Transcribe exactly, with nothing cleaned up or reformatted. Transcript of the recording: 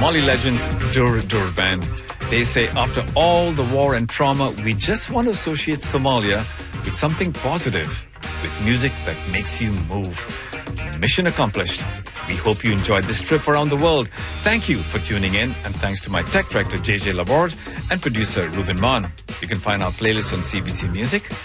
Somali legends Dur Dur Band. They say after all the war and trauma, we just want to associate Somalia with something positive, with music that makes you move. Mission accomplished. We hope you enjoyed this trip around the world. Thank you for tuning in, and thanks to my tech director J J Laborde and producer Ruben Mann. You can find our playlist on C B C Music.